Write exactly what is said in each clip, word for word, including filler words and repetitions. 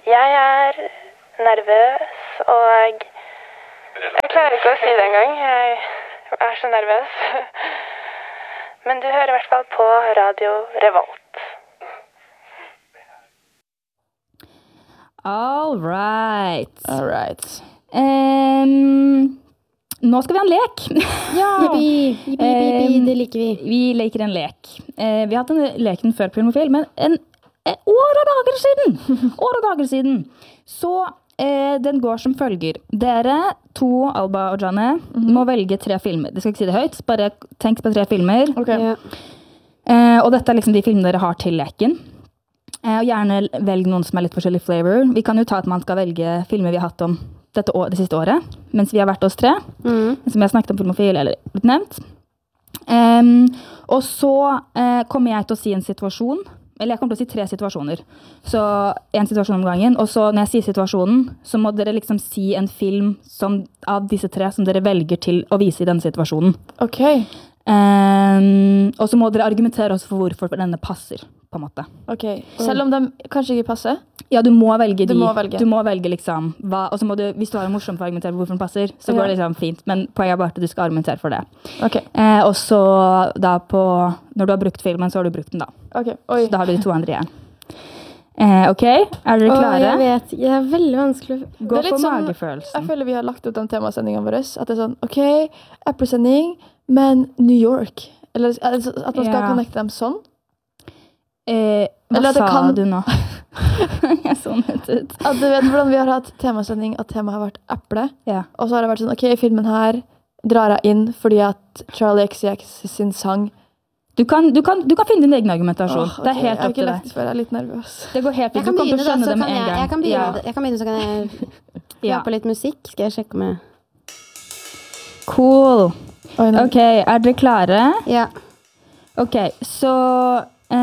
Jeg er nervøs, og jeg klarer ikke å si det engang. Jeg er så nervøs. Men du hører i hvert fall på Radio Revolt. All right. All right. Um, nå skal vi ha en lek. Ja, jippi, jippi, jippi, det liker vi. Vi leker en lek. Uh, vi har hatt en leken før på Filmofil, men en, en år og dager siden. år og dager siden. Så uh, den går som følger. Dere, to, Alba og Janne, mm-hmm. må velge tre filmer. De skal ikke si det høyt, bare tenk på tre filmer. Okay. Ja. Uh, og dette er liksom de filmene dere har til leken. Uh, og gjerne velg noen som er litt forskjellig flavor. Vi kan jo ta at man skal velge filmer vi har hatt om dette år, det siste året, mens vi har vært oss tre, mm. som jeg har snakket om Filmofil, eller blitt nevnt. Um, og så uh, kommer jeg til å si en situasjon, eller jeg kommer til å si tre situasjoner. Så en situasjon om gangen, og så når jeg sier situasjonen, så må dere liksom si en film som, av disse tre som dere velger til å vise i denne situasjonen. Ok. Um, og så må dere argumentere også for hvorfor denne passer, på en måte. Ok, selv om de kanskje ikke passer? Ja, du må velge de. Du må velge. Du må velge liksom, hva, og så må du, hvis du har en morsom for å argumentere for hvorfor den passer, så Ja. går det liksom fint, men poenget er bare at du skal argumentere for det. Ok. Eh, og så da på, når du har brukt filmen, så har du brukt den da. Ok, oi. Så da har du de to andre igjen. Eh, ok, er dere Åh, klare? jeg vet, det er veldig vanskelig. Gå Det er litt for sånn- magefølelsen. Jeg føler vi har lagt opp den temasendingen vår, at det er sånn, ok, Apple-sending, men New York. Eller altså, at man skal Ja. connecte dem sånn. Eh, hva Eller at det sa kan- du nå? jeg sånnet ut. At du vet hvordan vi har hatt temasending, at temaet har vært eple. Ja. Og så har det vært sånn, ok, i filmen her drar jeg inn fordi at Charlie X C X sin sang. Du kan, du, kan, du kan finne din egen argumentasjon. Åh, ok, Det er helt jeg har opp til ikke deg. lekt før, jeg er litt nervøs. Det går helt Jeg fint. kan Du kommer begynne, til å da, skjønne så det med kan en jeg, gang. jeg kan begynne, Ja. jeg kan begynne, så kan jeg Ja. ha på litt musikk. Skal jeg sjekke med? Cool. Oi, nå- Ok, er dere klare? Ja. Ok, så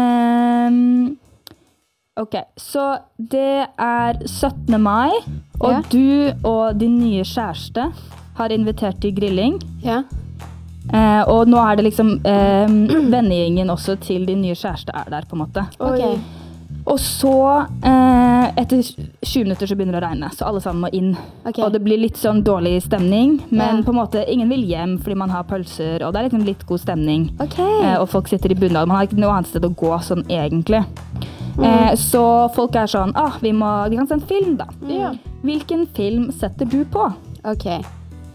ehm, Ok, så det er syttende mai, og Ja. du og din nye kjæreste har invitert til grilling. Ja. Eh, og nå er det liksom ehm, vennegjengen også til din nye kjæreste er der, på en måte. Oi. Ok. Og så, eh, etter tjue minutter så begynner det å regne, så alle sammen må inn. Ok. Og det blir litt sånn dårlig stemning, men Ja. på en måte ingen vil hjem fordi man har pølser, og det er liksom litt god stemning. Ok. Eh, og folk sitter i bunad. Man har ikke noe annet sted å gå sånn egentlig. Mm. Eh, så folk er sånn, ah, vi, må, vi kan se en film da. Ja. Hvilken film setter du på? Ok.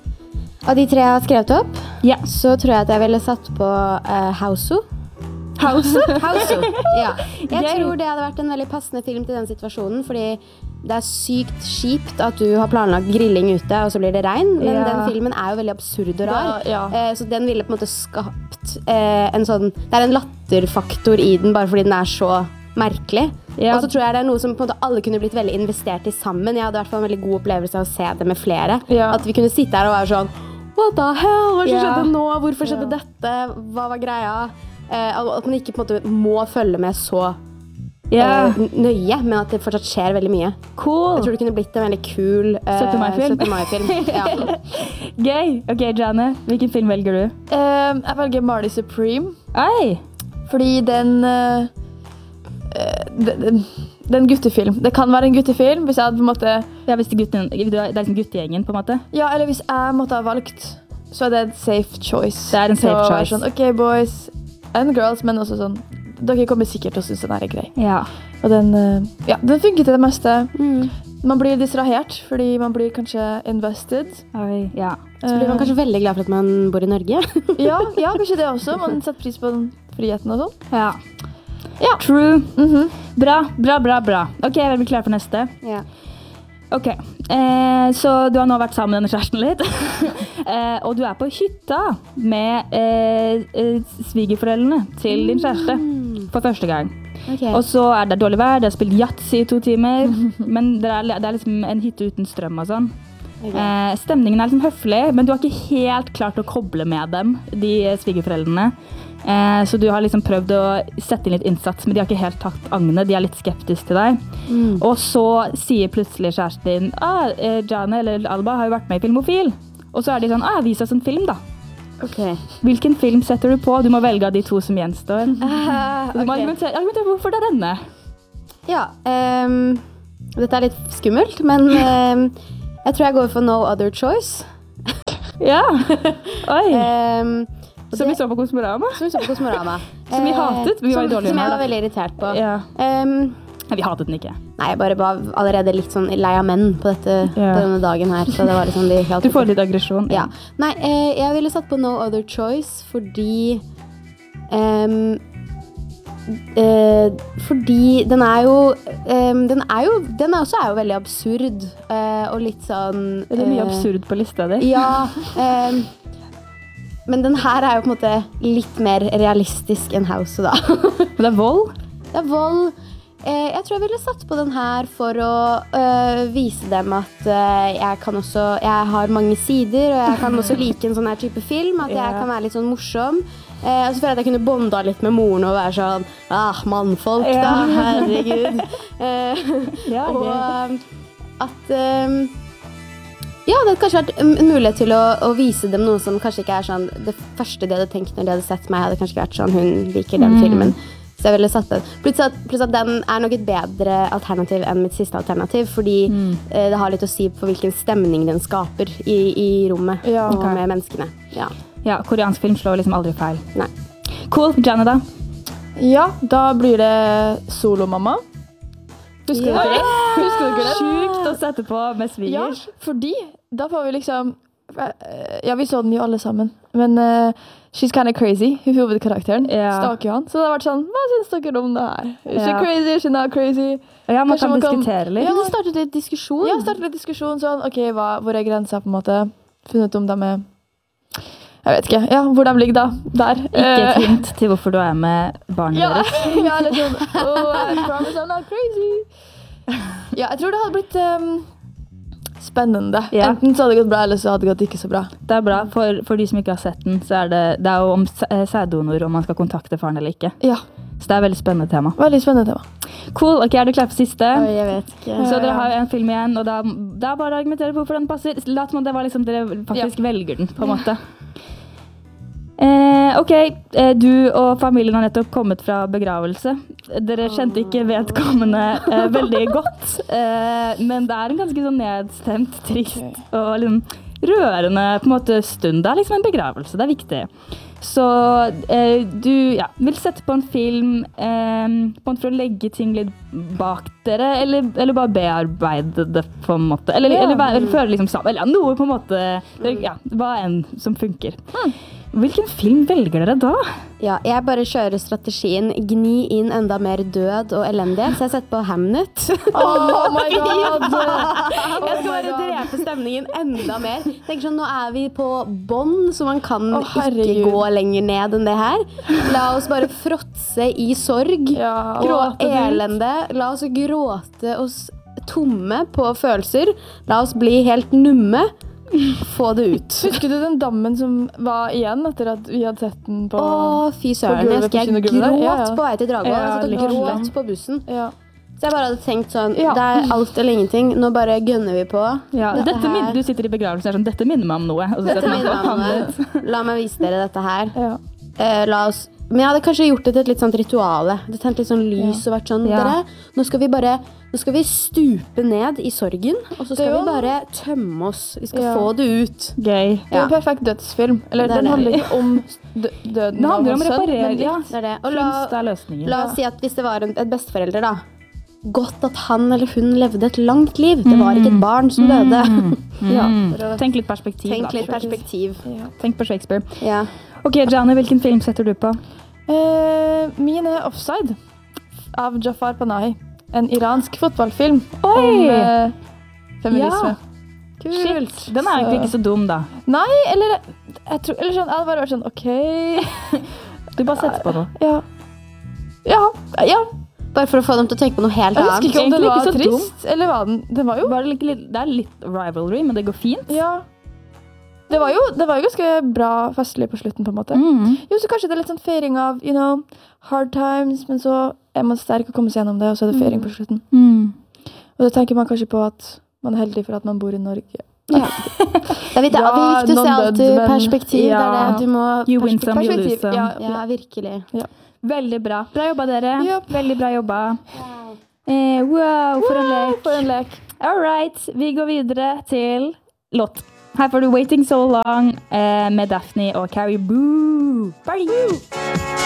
Av de tre jeg har skrevet opp, Ja. så tror jeg at jeg ville satt på uh, Houseo. House? Houseo, ja. Jeg Gøy. tror det hadde vært en veldig passende film til den situasjonen, fordi det er sykt kjipt at du har planlagt grilling ute, og så blir det regn, men Ja. den filmen er jo veldig absurd og rar. Ja, ja. Eh, så den ville på en måte skapt eh, en sånn, det er en latterfaktor i den, bare fordi den er så merkelig. Ja. Og så tror jeg det er noe som på en måte alle kunne blitt veldig investert i sammen. Jeg hadde i hvert fall en veldig god opplevelse av å se det med flere. Ja. At vi kunne sitte her og være sånn, what the hell, hva som Ja. skjedde nå? Hvorfor skjedde Ja. dette? Hva var greia? Eh, at man ikke på en måte må følge med så Ja, eh, nøye, men at det fortsatt skjer veldig mye. cool. Jeg tror det kunne blitt en veldig kul eh, syttende mai-film. syttende mai-film. Ja. Gøy. Ok, Janne, hvilken film velger du? Ehm, jeg velger Marley Supreme, Oi. fordi den, eh, eh, den, den, den guttefilm. Det kan være en guttefilm, hvis jeg hadde på en måte, Ja, hvis det, gutten, det er liksom guttegjengen, på en måte. ja, eller hvis jeg måtte ha valgt, så er det en safe choice. Det er en Til å safe være choice. Sånn, ok, boys and girls, men også sånn, dere kommer sikkert til å synes den her er grei. Ja. Og den, eh, ja, den funker til det meste. Mm. Man blir distrahert, fordi man blir kanskje invested. Oi, ja. Så blir man kanskje veldig glad for at man bor i Norge. Ja, ja, kanskje det også. Man setter pris på den friheten og sånn. Ja. Ja. True. Mhm. Bra, bra, bra, bra. Ok, er vi klare for neste? Ja. Ok, eh, så du har nå vært sammen med denne kjæresten litt, eh, og du er på hytta med eh, eh, svigerforeldrene til din kjæreste for første gang. Ok. Og så er det dårlig vær, dere har spilt yatzy i to timer, men det er, det er liksom en hytte uten strøm og sånn. Ok. Eh, stemningen er liksom høflig, men du har ikke helt klart å koble med dem, de eh, svigerforeldrene. Eh, så du har liksom prøvd å sette inn litt innsats, men de har ikke helt tatt agnet. De er litt skeptiske til deg. Mm. Og så sier plutselig kjæresten din, ah, eh, Janne eller Alba har jo vært med i Filmofil. Og så er de sånn, ah, vis oss en film da. Ok. Hvilken film setter du på? Du må velge av de to som gjenstår. Ah, Du må ok. argumentere, argumentere hvorfor det er denne. Ja, ehm, Dette er litt skummelt, men uh, jeg tror jeg går for No Other Choice. Ja, oi. Um, som vi så på Kosmorama. Som vi så på Kosmorama. Som vi hatet, vi var jo dårlige Som jeg med. var veldig irritert på. Ja. Um, Nei, vi hatet den ikke. nei, jeg bare var allerede litt sånn lei av menn på, dette, Ja. på denne dagen her. Så det var liksom de helt Du får litt aggresjon. Ja. Nei, eh, jeg ville satt på No Other Choice fordi um, eh, fordi den er jo um, den er jo den er også er jo veldig absurd eh, og litt sånn Det er mye eh, absurd på lista di. Ja, um, men den her er jo på en måte litt mer realistisk enn House da. Men det er vold. Det er vold. Eh, jeg tror jeg ville satt på den her for å øh, vise dem at øh, jeg kan også, jeg har mange sider, og jeg kan også like en sånn her type film, at jeg Ja. kan være litt sånn morsom. Eh, og så føler jeg at jeg kunne bonda litt med moren og være sånn, ah, mannfolk da, Ja. herregud. Eh, Ja, og gøy. øh, at, øh, ja, det hadde kanskje vært en mulighet til å, å vise dem noe som kanskje ikke er sånn, det første de hadde tenkt når de hadde sett meg, hadde kanskje ikke vært sånn, hun liker den Mm. filmen. Så jeg ville satt den. Pluss at, pluss at den er nok et bedre alternativ enn mitt siste alternativ, fordi Mm. eh, det har litt å si på hvilken stemning den skaper i, i rommet Ja, og ok. med menneskene. Ja. Ja, koreansk film slår liksom aldri feil. Nei. Cool. Janne da? Ja, da blir det Solomamma. Husker Ja. dere det? Husker dere det? Sjukt å sette på med Ja, svigers. fordi da får vi liksom Ja, vi så den jo alle sammen. Men uh, she's kind of crazy, hun hovedkarakteren. Ja. Stalker han. Så det har vært sånn, hva syns dere om det her? Is she Ja. crazy, is she not crazy? Ja, man Kanskje kan man kan- diskutere litt. Ja, det startet litt diskusjon. Ja, startet litt diskusjon sånn, ok, hva, hvor er grensa på en måte? Funnet om dem er, jeg vet ikke, ja, hvor de ligger da, der. Ikke et Eh, hint til hvorfor du er med barnet Ja, deres. ja litt sånn, oh, I promise I'm not crazy. Ja, jeg tror det hadde blitt um, spennende. Ja. Enten så hadde det gått bra, eller så hadde det gått ikke så bra. Det er bra. For, for de som ikke har sett den, så er det, det er jo om sæ- eh, sæddonor, om man skal kontakte faren eller ikke. Ja, Så det er et veldig spennende tema. veldig spennende tema. Cool. Ok, er du klar for siste? Oi, jeg vet ikke. Så dere har jo en film igjen, og da, det er bare å argumentere for hvorfor den passer. Lat som om det var liksom dere faktisk velger den, på en måte. Eh, ok, eh, du og familien har nettopp kommet fra begravelse. Dere kjente ikke vedkommende eh, veldig godt, eh, men det er en ganske sånn nedstemt, trist og liksom rørende på en måte stund. Det er liksom en begravelse, det er viktig. Så eh, du ja, vil sette på en film eh, på en for å legge ting litt bak dere, eller, eller bare bearbeide det på en måte. Eller, Ja. eller, være- eller føle liksom sammen. Eller ja, noe på en måte, ja, hva enn som funker. Hvilken film velger dere da? Ja, jeg bare kjører strategien, gni inn enda mer død og elendighet, så jeg setter på Hamnet. Oh my god! Jeg skal bare drepe stemningen enda mer. Tenk sånn, nå er vi på bånd, så man kan Å, ikke herregud. gå lenger ned enn det her. La oss bare fråtse i sorg, Ja, grå gråte det ut. elende. La oss gråte oss tomme på følelser. La oss bli helt numme. Få det ut. Husker du den dammen som var igjen etter at vi hadde sett den på... Å, fy søren. gulvet Jeg på husker jeg kinogulvet der? gråt Ja, ja. på vei til Dragvoll. Ja, Jeg satt og litt gråt slem. på bussen. Ja. Så jeg bare hadde tenkt sånn, Ja. det er alt eller ingenting. Nå bare gønner vi på. Ja, Dette dette min, her- du sitter i begravelsen og er sånn, dette minner meg om noe. Og så Dette setter man minner på meg om Hamlet. det. La meg vise dere dette her. Ja. Eh, la oss, men jeg hadde kanskje gjort det til et litt sånt rituale. Det tent litt sånn lys og vært sånn, Ja. dere, nå skal vi bare, nå skal vi stupe ned i sorgen, og så Det skal er vi jo- bare tømme oss. Vi skal Ja. få det ut. Gøy. Det er en perfekt dødsfilm. Eller Det er den det. handler ikke om dø døden Det handler om av hans sønn, reparere, men ja. Det er det. Og la, Kunst er løsningen. la oss si at hvis det var en, et besteforelder da, godt at han eller hun levde et langt liv. Det var ikke et barn som døde. Mm. Tenk litt perspektiv. Tenk da. litt perspektiv. Tenk på Shakespeare. Ja. Ok, Janne, hvilken film setter du på? Eh, min er Offside av Jafar Panahi. En iransk fotballfilm om Oi! eh, feminisme. Shit. Den er egentlig ikke så dum, da. Nei, eller jeg tror, eller sånn, jeg hadde bare vært sånn, ok. Du bare setter på noe. Ja. Ja, ja. Bare for å få dem til å tenke på noe helt Jeg husker annet. ikke om den Egentlig var ikke så trist, eller var den? Den var jo, Bare litt, litt, det er litt rivalry, men det går fint. ja. Det var jo, det var jo ganske bra festlig på slutten, på en måte. Mm. Jo, så kanskje det er litt sånn feiring av, you know, hard times, men så er man sterk og kommer seg gjennom det, og så er det feiring på slutten. Mm. Og da tenker man kanskje på at man er heldig for at man bor i Norge. Ja. Det er viktig, Ja, det er viktig å se non-død, alltid men- perspektiv. Ja. Det er det. Du må You win some, you Perspektiv, lose some. ja. Ja, virkelig. Veldig bra. Bra jobba, dere. Ja. Veldig bra jobba. Eh, wow, for en lek. For en lek. All right, vi går videre til låt. Her får du Waiting So Long eh, med Daphne og Carrie Boo. Bye!